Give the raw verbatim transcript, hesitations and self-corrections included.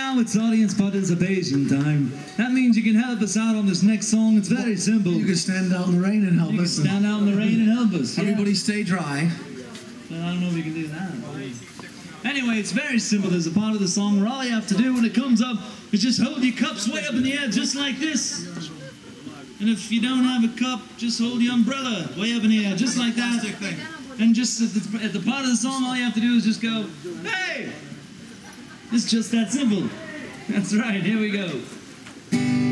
now it's audience participation time. That means you can help us out on this next song. It's very simple. You can stand out in the rain and help You can us. stand out in the rain and help us. Yeah. Everybody stay dry. But I don't know if you can do that. Anyway, it's very simple. There's a part of the song where all you have to do when it comes up is just hold your cups way up in the air, just like this. And if you don't have a cup, just hold your umbrella way up in the air, just like that. And just at the, at the part of the song, all you have to do is just go, hey! It's just that simple. That's right, here we go.